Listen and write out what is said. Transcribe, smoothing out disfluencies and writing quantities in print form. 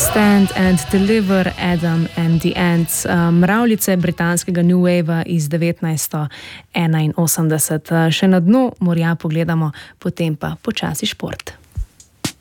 Stand and Deliver, Adam and the Ants, mravljice britanskega New Wave iz 1981. Še na dnu morja pogledamo, potem pa počasi šport.